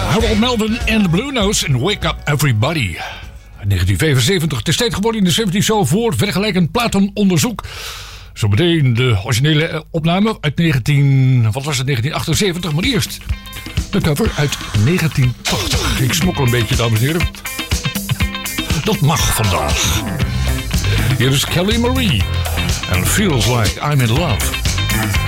Harold Melvin en The Blue Notes en Wake Up Everybody. 1975, de steeds geboren in de 70s Soul voor vergelijkend platenonderzoek. Zometeen de originele opname uit 1978, maar eerst de cover uit 1980. Ik smokkel een beetje, dames en heren. Dat mag vandaag. Hier is Kelly Marie en Feels Like I'm in Love.